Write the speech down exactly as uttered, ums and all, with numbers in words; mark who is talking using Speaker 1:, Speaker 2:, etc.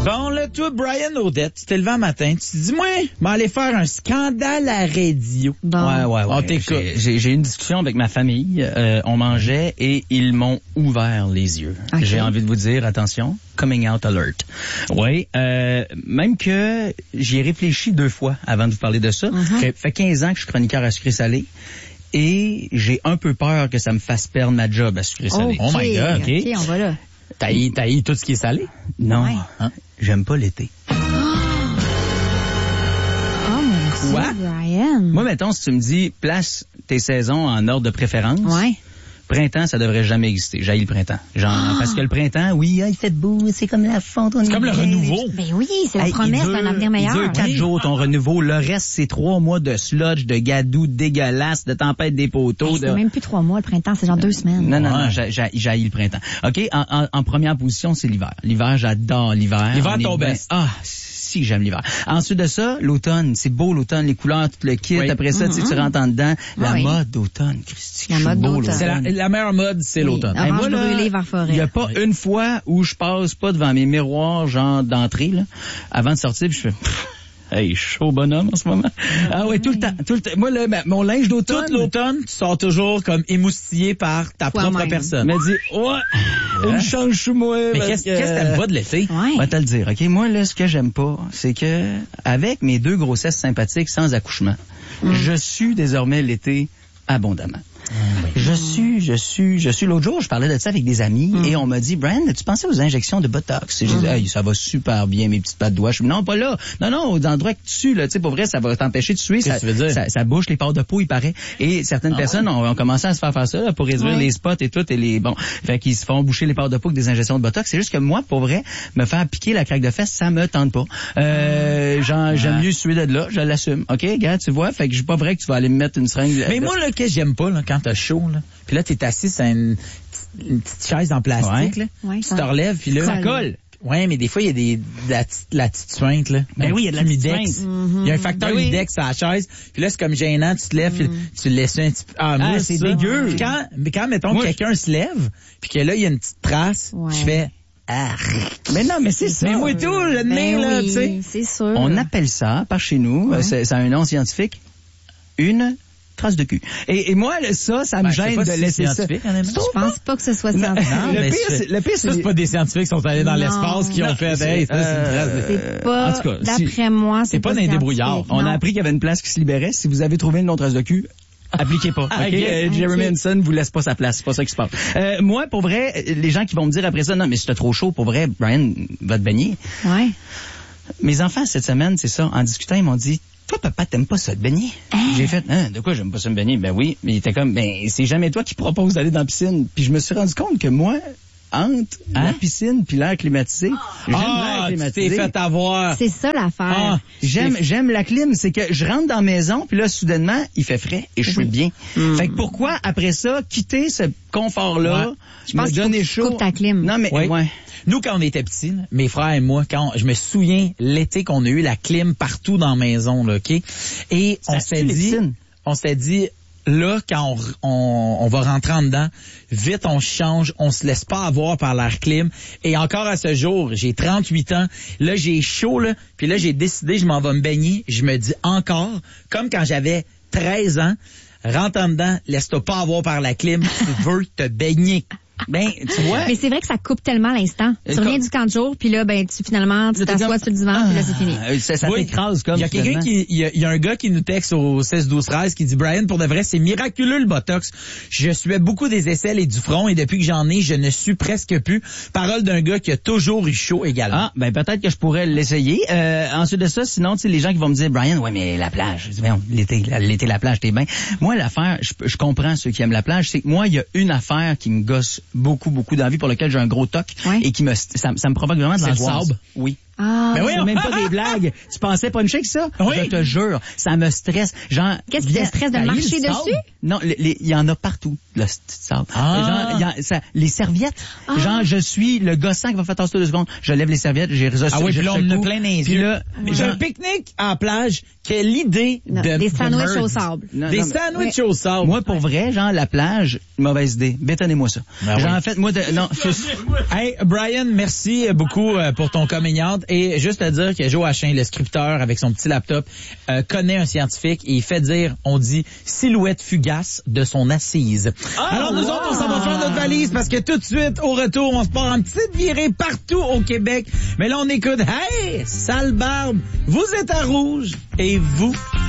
Speaker 1: Bon, là, toi, Brian Odette, tu t'es levé un matin, tu te dis, moi, je vais aller faire un scandale à radio.
Speaker 2: Bon.
Speaker 3: Ouais, ouais, ouais.
Speaker 1: On t'écoute.
Speaker 3: J'ai, j'ai, j'ai eu une discussion avec ma famille. Euh, on mangeait et ils m'ont ouvert les yeux.
Speaker 2: Okay.
Speaker 3: J'ai envie de vous dire, attention, coming out alert. Oui, euh, même que j'y ai réfléchi deux fois avant de vous parler de ça.
Speaker 2: Mm-hmm.
Speaker 3: Ça fait quinze ans que je suis chroniqueur à sucré-salé. Et j'ai un peu peur que ça me fasse perdre ma job à sucré-salé.
Speaker 1: Oh my God,
Speaker 2: OK,
Speaker 3: OK.
Speaker 2: on va là.
Speaker 1: T'as haï, t'as haï tout ce qui est salé?
Speaker 3: Non,
Speaker 2: Ouais.
Speaker 3: hein, j'aime pas l'été.
Speaker 2: Oh mon Dieu,
Speaker 3: Quoi?
Speaker 2: Brian.
Speaker 3: Moi, mettons, si tu me dis, place tes saisons en ordre de préférence,
Speaker 2: Ouais.
Speaker 3: printemps, ça devrait jamais exister. J'haïs le printemps. Genre,
Speaker 2: Ah.
Speaker 3: parce que le printemps, oui, ah, il fait beau, c'est comme la fonte.
Speaker 1: C'est comme le renouveau.
Speaker 2: Ben oui, c'est la
Speaker 3: Hey,
Speaker 2: promesse
Speaker 3: il dure-
Speaker 2: d'un avenir meilleur.
Speaker 3: Il dure quatre
Speaker 2: Oui.
Speaker 3: jours, ton renouveau. Le reste, c'est trois mois de sludge, de gadou dégueulasse, de tempête des poteaux.
Speaker 2: Hey,
Speaker 3: de...
Speaker 2: c'est même plus trois mois, le printemps, c'est genre deux semaines.
Speaker 3: Non, non, non,
Speaker 1: Ouais.
Speaker 3: j'ai, j'ai, j'haïs le printemps. OK, en, en, en première position, c'est l'hiver. L'hiver, j'adore l'hiver.
Speaker 1: L'hiver,
Speaker 3: On est
Speaker 1: ton
Speaker 3: bien-
Speaker 1: best.
Speaker 3: Ah, si, j'aime l'hiver. Ensuite de ça, l'automne. C'est beau, l'automne, les couleurs, tout le kit.
Speaker 1: Oui.
Speaker 3: Après ça, tu sais, tu rentres en dedans. La
Speaker 2: Oui.
Speaker 3: mode d'automne, Christy.
Speaker 2: La
Speaker 3: je suis
Speaker 2: mode
Speaker 3: beau,
Speaker 2: d'automne.
Speaker 1: C'est la,
Speaker 3: l'automne.
Speaker 1: la meilleure mode, c'est
Speaker 2: Oui.
Speaker 1: l'automne.
Speaker 2: Orange
Speaker 3: Hey, moi, là,
Speaker 2: brûlé vers forêt.
Speaker 3: il n'y a pas
Speaker 1: Oui.
Speaker 3: une fois où je passe pas devant mes miroirs, genre d'entrée, là, avant de sortir, puis je fais... pff, Hey, chaud bonhomme en ce moment. Ah ouais, tout le temps, tout le temps. Moi, là, ma- mon linge d'automne,
Speaker 1: Toute l'automne, tu sors toujours comme émoustillé par ta
Speaker 2: Toi-même.
Speaker 1: propre personne.
Speaker 3: me dit, ouais, une chance sous moi.
Speaker 1: Mais
Speaker 3: parce
Speaker 1: qu'est-ce
Speaker 3: que-
Speaker 1: qu'est-ce que t'aimes pas de l'été?
Speaker 2: Ouais.
Speaker 3: On va te le dire, OK? Moi, là, ce que j'aime pas, c'est que, avec mes deux grossesses sympathiques sans accouchement, je suis désormais l'été abondamment. Je suis, je suis, je suis. L'autre jour, je parlais de ça avec des amis et on m'a dit, Brand, tu pensais aux injections de Botox? Et j'ai dit, hey, ça va super bien, mes petites pattes de doigts. Je dis, non, pas là. Non, non, aux endroits que tu sues, là, tu sais, pour vrai, ça va t'empêcher de suer.
Speaker 1: Qu'est-ce
Speaker 3: Ça,
Speaker 1: que tu veux dire?
Speaker 3: ça, ça bouche les pores de peau, il paraît. Et certaines personnes ont, ont commencé à se faire faire ça là, pour réduire
Speaker 2: Ouais.
Speaker 3: les spots et tout. Et les bon, fait qu'ils se font boucher les pores de peau avec des injections de Botox. C'est juste que moi, pour vrai, me faire piquer la craque de fesse, ça me tente pas. Euh, genre, j'aime mieux suer de là, je l'assume. OK, gars, tu vois, fait que je suis pas vrai que tu vas aller me mettre une seringue.
Speaker 1: Mais moi, là, qu'est-ce que j'aime pas, là, quand t'as chaud, là, puis là, t'es assis sur une, une petite chaise en plastique,
Speaker 3: Ouais.
Speaker 1: là,
Speaker 2: Ouais,
Speaker 1: tu
Speaker 2: ça-
Speaker 1: te relèves, puis là...
Speaker 2: ça
Speaker 3: colle.
Speaker 1: Ouais, mais des fois, il y a des, de la, petite- la petite suinte, là.
Speaker 3: Ben oui, il y a de la petite
Speaker 1: humidex.
Speaker 3: suinte.
Speaker 1: Il y a un facteur
Speaker 3: Ben oui.
Speaker 1: humidex à la chaise, puis là, c'est comme gênant, tu te lèves, puis tu le laisses un petit peu... Ah, moi,
Speaker 3: Ah, c'est
Speaker 1: ça.
Speaker 3: dégueu.
Speaker 1: Puis Quand, mais quand, mettons,
Speaker 3: Moi,
Speaker 1: quelqu'un se lève, puis que là, il y a une petite trace,
Speaker 2: Ouais.
Speaker 1: je fais... Ah,
Speaker 3: Mais non, mais c'est ça.
Speaker 1: mais moi, tout, le nez,
Speaker 2: Ben
Speaker 1: là,
Speaker 2: oui,
Speaker 1: tu sais.
Speaker 2: c'est sûr.
Speaker 3: On appelle ça, par chez nous, euh, c'est, ça a un nom scientifique, une trace de cul. Et, et moi, le- ça, ça me
Speaker 1: Ben, je sais
Speaker 3: gêne
Speaker 1: pas
Speaker 3: de
Speaker 1: si
Speaker 3: laisser
Speaker 1: c'est
Speaker 3: ça.
Speaker 1: scientifique, honnêtement.
Speaker 3: Tu trouves
Speaker 2: Je pense pas que ce soit
Speaker 3: Non,
Speaker 2: scientifique.
Speaker 3: non,
Speaker 1: le
Speaker 3: mais
Speaker 1: pire,
Speaker 3: c'est-
Speaker 1: c'est, le pire, c'est
Speaker 3: c'est-
Speaker 1: c'est pas des scientifiques qui sont allés dans
Speaker 2: Non.
Speaker 1: l'espace qui ont
Speaker 3: Non,
Speaker 1: fait,
Speaker 3: c'est-
Speaker 1: hey, ça, c'est une trace de...
Speaker 2: C'est pas,
Speaker 3: en tout cas,
Speaker 2: d'après moi, c'est
Speaker 1: c'est pas dans les débrouillards.
Speaker 2: scientifique,
Speaker 3: On
Speaker 2: non.
Speaker 3: a appris qu'il y avait une place qui se libérait. Si vous avez trouvé une autre trace de cul, appliquez pas.
Speaker 1: Ah,
Speaker 3: OK?
Speaker 1: ok.
Speaker 3: Euh, Jeremy
Speaker 2: Ok.
Speaker 3: Hanson vous laisse pas sa place. C'est pas ça qui se passe. Euh, moi, pour vrai, les gens qui vont me dire après ça, non, mais c'était trop chaud, pour vrai, Brian va te baigner.
Speaker 2: Ouais.
Speaker 3: Mes enfants, cette semaine, c'est ça, en discutant, ils m'ont dit, toi, papa, t'aimes pas ça te baigner? J'ai fait, hein, de quoi j'aime pas ça me baigner? Ben oui, mais il était comme, ben, c'est jamais toi qui proposes d'aller dans la piscine. Puis je me suis rendu compte que moi, entre
Speaker 1: Hein?
Speaker 3: la piscine puis l'air climatisé, j'aime
Speaker 1: Ah,
Speaker 3: l'air
Speaker 1: tu t'es
Speaker 3: climatisé.
Speaker 1: fait avoir.
Speaker 2: C'est ça l'affaire.
Speaker 1: Ah,
Speaker 3: J'aime, j'aime la clim, c'est que je rentre dans la maison, puis là, soudainement, il fait frais et je suis bien. Fait que pourquoi, après ça, quitter ce confort-là,
Speaker 1: Ouais.
Speaker 2: Je pense
Speaker 3: me
Speaker 2: qu'il faut
Speaker 3: donner
Speaker 2: que tu
Speaker 3: chaud?
Speaker 2: coupes ta clim.
Speaker 3: Non, mais,
Speaker 1: Oui.
Speaker 3: ouais.
Speaker 1: Nous, quand on était petits, là, mes frères et moi, quand on- je me souviens l'été qu'on a eu la clim partout dans la maison, là, OK? Et on
Speaker 3: Ça
Speaker 1: s'est
Speaker 3: tue les
Speaker 1: dit,
Speaker 3: piscines.
Speaker 1: on s'est dit, là, quand on, on, on va rentrer en dedans, vite on change, on se laisse pas avoir par l'air clim. Et encore à ce jour, j'ai trente-huit ans, là j'ai chaud, là, puis là j'ai décidé, je m'en vais me baigner. Je me dis encore, comme quand j'avais treize ans, rentre en dedans, laisse-toi pas avoir par la clim, tu veux te baigner.
Speaker 3: Ben, tu vois.
Speaker 2: Mais c'est vrai que ça coupe tellement l'instant. Tu
Speaker 3: Et
Speaker 2: reviens
Speaker 3: comme-
Speaker 2: du camp de jour, puis là, ben, tu, finalement, tu
Speaker 3: Là, t'es
Speaker 2: t'assois
Speaker 3: comme-
Speaker 2: sur le divan, puis là, c'est fini.
Speaker 3: Ah, ça, ça
Speaker 1: Oui.
Speaker 3: t'écrase comme
Speaker 1: Il y a quelqu'un
Speaker 3: finalement.
Speaker 1: qui, il y a, il y a un gars qui nous texte au seize douze treize qui dit, Brian, pour de vrai, c'est miraculeux le Botox. Je suais beaucoup des aisselles et du front et depuis que j'en ai, je ne suis presque plus. Parole d'un gars qui a toujours eu chaud également.
Speaker 3: Ah, ben peut-être que je pourrais l'essayer. Euh, ensuite de ça, sinon, tu sais, les gens qui vont me dire, Brian, ouais, mais la plage. Je dis, ben, l'été, la- l'été, la plage, t'es bien. Moi, l'affaire, je, je comprends ceux qui aiment la plage, c'est que moi, il y a une affaire qui me gosse beaucoup, beaucoup d'envie, pour laquelle j'ai un gros toc,
Speaker 2: Ouais.
Speaker 3: et qui me, ça, ça me provoque vraiment de
Speaker 1: C'est le
Speaker 3: l'angoisse.
Speaker 1: sable?
Speaker 3: Oui.
Speaker 2: Ah,
Speaker 1: Ben oui,
Speaker 3: C'est même pas des blagues. Tu pensais pas une chic, ça?
Speaker 1: Oui.
Speaker 3: Je te jure, ça me stresse. Genre,
Speaker 2: Qu'est-ce qui te
Speaker 3: viens-
Speaker 2: stresse de
Speaker 3: Ben,
Speaker 2: marcher
Speaker 3: il y a le
Speaker 2: dessus?
Speaker 3: sable. Non, les- les- il y en a partout, le petit sable.
Speaker 1: Ah.
Speaker 3: Genre, il y a- ça, les serviettes. Genre, je suis le gossant qui va faire tasser deux secondes. Je lève les serviettes, j'ai reçu.
Speaker 1: Ah oui,
Speaker 3: j'ai
Speaker 1: puis là, on
Speaker 3: reçu
Speaker 1: en
Speaker 3: le
Speaker 1: a
Speaker 3: coup.
Speaker 1: plein dans les
Speaker 3: Puis
Speaker 1: yeux.
Speaker 3: là,
Speaker 1: J'ai
Speaker 3: genre-
Speaker 1: un pique-nique à la plage. Quelle idée
Speaker 2: Non,
Speaker 1: de
Speaker 2: des
Speaker 1: de
Speaker 2: sandwichs
Speaker 1: merde.
Speaker 2: au sable.
Speaker 3: Non,
Speaker 1: Des
Speaker 3: non, mais-
Speaker 1: sandwichs au sable.
Speaker 3: Moi, pour vrai, genre, la plage, mauvaise idée. Bétonnez-moi ça.
Speaker 1: Ben
Speaker 3: genre,
Speaker 1: oui.
Speaker 3: en fait, moi, de, non, je-
Speaker 1: Hey, Brian, merci beaucoup euh, pour ton coming out. hâte. Et juste à dire que Joachim, le scripteur, avec son petit laptop, euh, connaît un scientifique et il fait dire, on dit, silhouette fugace de son assise.
Speaker 4: Ah,
Speaker 1: Alors nous
Speaker 4: wow!
Speaker 1: autres, on s'en va faire notre valise parce que tout de suite, au retour, on se part en petite virée partout au Québec. Mais là, on écoute, hey, sale barbe, vous êtes à rouge et vous